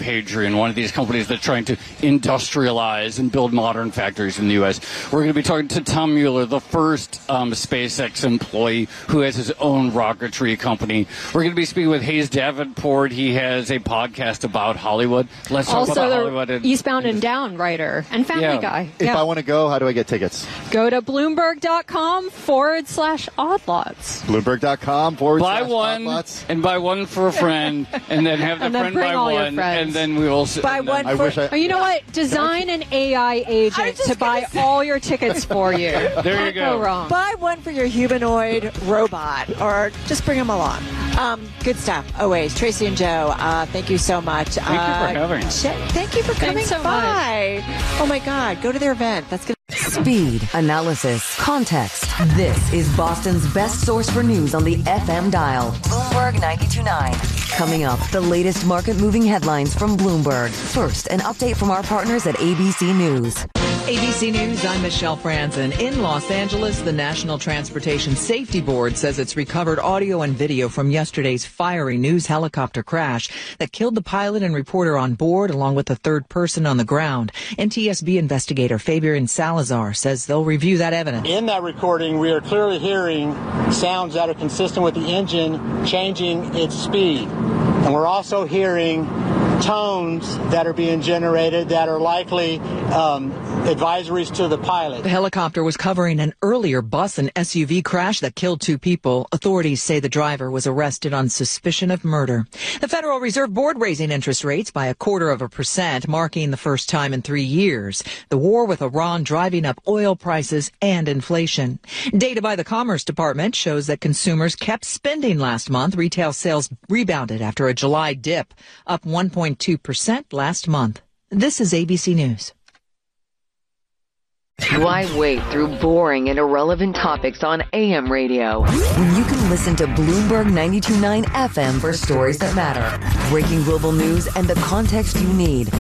Hadrian, one of these companies that's trying to industrialize and build modern factories in the U.S. We're going to be talking to Tom Mueller, the first SpaceX employee who has his own rocketry company. We're going to be speaking with Hayes Davenport. He has a podcast about Hollywood. Let's talk about Hollywood. Also, the Eastbound and Down writer and Family Guy. If I want to go, how do I get tickets? Go to Bloomberg.com/oddlots. Bloomberg.com/oddlots. Buy one and buy one for a friend, and then have the friend buy one, and then we will buy one. You know what? Design an AI agent to buy all your tickets for you. There you go. Wrong. Buy one for your humanoid robot, or just bring them along. Good stuff. Always. Tracy and Joe, thank you so much. Thank you for having us. Thank you for coming so by. Oh my God, go to their event. That's good. Speed, analysis, context. This is Boston's best source for news on the FM dial. Bloomberg 92.9. Coming up, the latest market-moving headlines from Bloomberg. First, an update from our partners at ABC News. ABC News, I'm Michelle Franzen. In Los Angeles, the National Transportation Safety Board says it's recovered audio and video from yesterday's fiery news helicopter crash that killed the pilot and reporter on board, along with the third person on the ground. NTSB investigator Fabian Salazar says they'll review that evidence. In that recording, we are clearly hearing sounds that are consistent with the engine changing its speed. And we're also hearing tones that are being generated that are likely advisories to the pilot. The helicopter was covering an earlier bus and SUV crash that killed 2 people. Authorities say the driver was arrested on suspicion of murder. The Federal Reserve Board raising interest rates by 0.25%, marking the first time in 3 years. The war with Iran driving up oil prices and inflation. Data by the Commerce Department shows that consumers kept spending last month. Retail sales rebounded after a July dip, up 1.2% last month. This is ABC News. Why wait through boring and irrelevant topics on AM radio when you can listen to Bloomberg 92.9 FM for stories that matter, breaking global news, and the context you need?